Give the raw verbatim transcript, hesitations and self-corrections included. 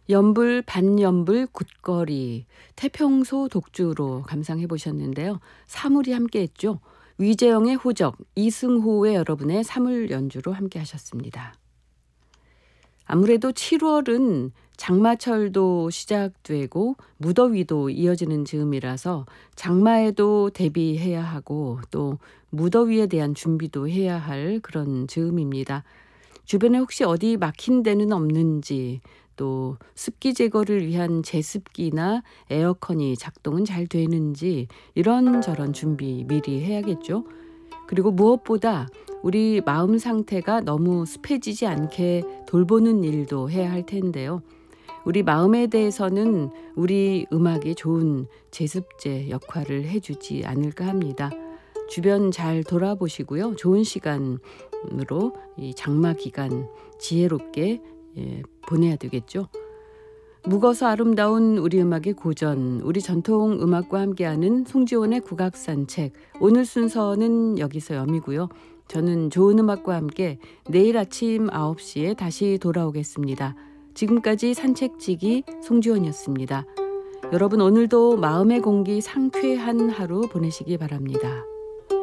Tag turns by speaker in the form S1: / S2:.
S1: 연불, 반연불, 굿거리, 태평소 독주로 감상해 보셨는데요. 사물이 함께했죠. 위재영의 호적, 이승호의 여러분의 사물 연주로 함께 하셨습니다. 아무래도 칠월은 장마철도 시작되고 무더위도 이어지는 즈음이라서 장마에도 대비해야 하고 또 무더위에 대한 준비도 해야 할 그런 즈음입니다. 주변에 혹시 어디 막힌 데는 없는지, 또 습기 제거를 위한 제습기나 에어컨이 작동은 잘 되는지 이런저런 준비 미리 해야겠죠. 그리고 무엇보다 우리 마음 상태가 너무 습해지지 않게 돌보는 일도 해야 할 텐데요. 우리 마음에 대해서는 우리 음악이 좋은 제습제 역할을 해주지 않을까 합니다. 주변 잘 돌아보시고요. 좋은 시간으로 이 장마 기간 지혜롭게 예, 보내야 되겠죠. 묵어서 아름다운 우리 음악의 고전, 우리 전통 음악과 함께하는 송지원의 국악산책. 오늘 순서는 여기서 여미고요. 저는 좋은 음악과 함께 내일 아침 아홉 시에 다시 돌아오겠습니다. 지금까지 산책지기 송지원이었습니다. 여러분 오늘도 마음의 공기 상쾌한 하루 보내시기 바랍니다.